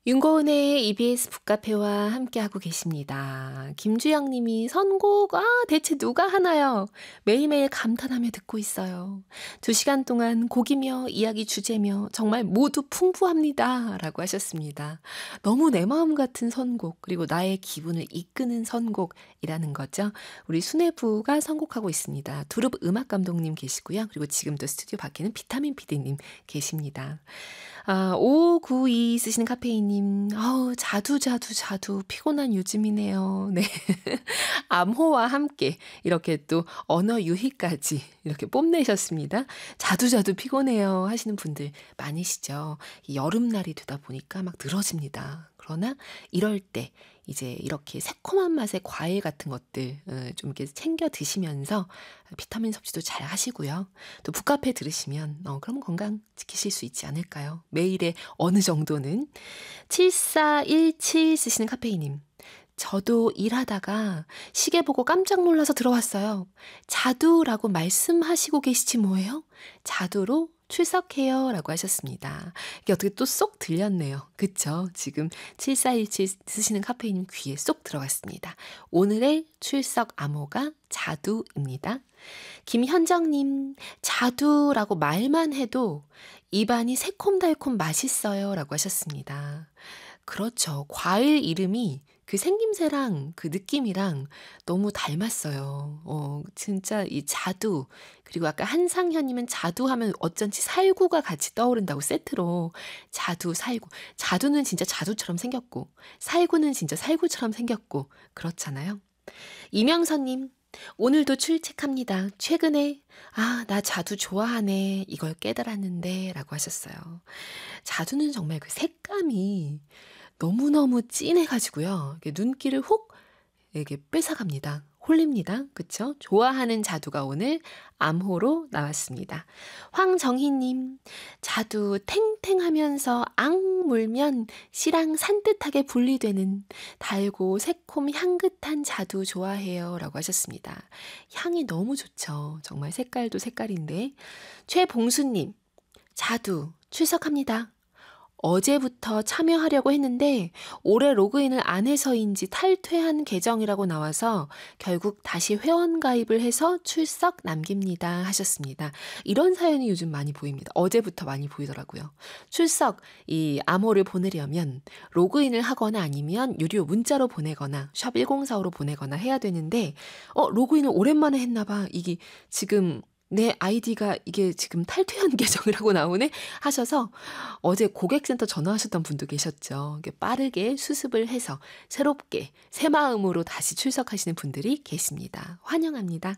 윤고은의 EBS 북카페와 함께하고 계십니다. 김주영 님이 선곡, 대체 누가 하나요? 매일매일 감탄하며 듣고 있어요. 2시간 동안 곡이며 이야기 주제며 정말 모두 풍부합니다. 라고 하셨습니다. 너무 내 마음 같은 선곡, 그리고 나의 기분을 이끄는 선곡이라는 거죠. 우리 수뇌부가 선곡하고 있습니다. 두릅 음악감독님 계시고요. 그리고 지금 또 스튜디오 밖에는 비타민 PD님 계십니다. 5592 쓰시는 카페인님, 자두 피곤한 요즘이네요. 네. 암호와 함께 이렇게 또 언어 유희까지 이렇게 뽐내셨습니다. 자두 피곤해요 하시는 분들 많으시죠. 이 여름날이 되다 보니까 막 늘어집니다. 그러나 이럴 때 이제 이렇게 새콤한 맛의 과일 같은 것들 좀 이렇게 챙겨 드시면서 비타민 섭취도 잘 하시고요. 또 북카페 들으시면 그럼 건강 지키실 수 있지 않을까요? 매일의 어느 정도는. 7417 쓰시는 카페이님. 저도 일하다가 시계 보고 깜짝 놀라서 들어왔어요. 자두라고 말씀하시고 계시지 뭐예요? 자두로 출석해요 라고 하셨습니다. 이게 어떻게 또 쏙 들렸네요. 그쵸? 지금 7417 쓰시는 카페인님 귀에 쏙 들어갔습니다. 오늘의 출석 암호가 자두입니다. 김현정님, 자두라고 말만 해도 입안이 새콤달콤 맛있어요 라고 하셨습니다. 그렇죠. 과일 이름이 그 생김새랑 그 느낌이랑 너무 닮았어요. 진짜 이 자두, 그리고 아까 한상현님은 자두 하면 어쩐지 살구가 같이 떠오른다고 세트로 자두, 살구. 자두는 진짜 자두처럼 생겼고, 살구는 진짜 살구처럼 생겼고, 그렇잖아요. 이명선님, 오늘도 출첵합니다. 최근에 나 자두 좋아하네 이걸 깨달았는데 라고 하셨어요. 자두는 정말 그 색감이 너무너무 진해가지고요. 눈길을 훅 이렇게 뺏어갑니다. 홀립니다. 그쵸? 좋아하는 자두가 오늘 암호로 나왔습니다. 황정희님, 자두 탱탱하면서 앙 물면 씨랑 산뜻하게 분리되는 달고 새콤 향긋한 자두 좋아해요 라고 하셨습니다. 향이 너무 좋죠. 정말 색깔도 색깔인데. 최봉수님, 자두 출석합니다. 어제부터 참여하려고 했는데 올해 로그인을 안 해서인지 탈퇴한 계정이라고 나와서 결국 다시 회원 가입을 해서 출석 남깁니다 하셨습니다. 이런 사연이 요즘 많이 보입니다. 어제부터 많이 보이더라고요. 출석 이 암호를 보내려면 로그인을 하거나 아니면 유료 문자로 보내거나 샵 1045로 보내거나 해야 되는데 로그인을 오랜만에 했나 봐. 이게 지금 내 아이디가 이게 지금 탈퇴한 계정이라고 나오네 하셔서 어제 고객센터 전화하셨던 분도 계셨죠. 빠르게 수습을 해서 새롭게 새 마음으로 다시 출석하시는 분들이 계십니다. 환영합니다.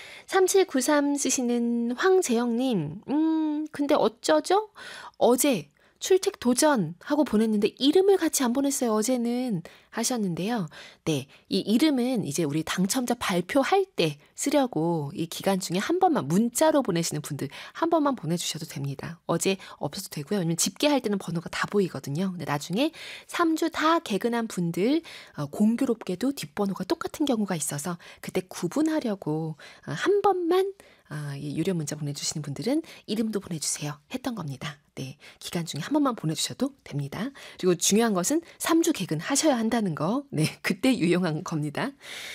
3793 쓰시는 황재영님, 근데 어쩌죠? 어제 출첵 도전하고 보냈는데 이름을 같이 안 보냈어요, 어제는 하셨는데요. 네, 이 이름은 이제 우리 당첨자 발표할 때 쓰려고 이 기간 중에 한 번만 문자로 보내시는 분들 한 번만 보내주셔도 됩니다. 어제 없어도 되고요. 왜냐면 집계할 때는 번호가 다 보이거든요. 근데 나중에 3주 다 개근한 분들 공교롭게도 뒷번호가 똑같은 경우가 있어서 그때 구분하려고 한 번만 이 유료 문자 보내주시는 분들은 이름도 보내주세요 했던 겁니다. 네, 기간 중에 한 번만 보내주셔도 됩니다. 그리고 중요한 것은 3주 개근 하셔야 한다는 거. 네, 그때 유용한 겁니다.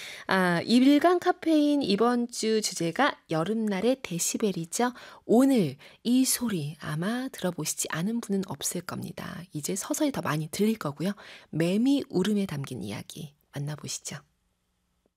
일간 카페인 이번 주 주제가 여름날의 데시벨이죠. 오늘 이 소리 아마 들어보시지 않은 분은 없을 겁니다. 이제 서서히 더 많이 들릴 거고요. 매미 울음에 담긴 이야기 만나보시죠.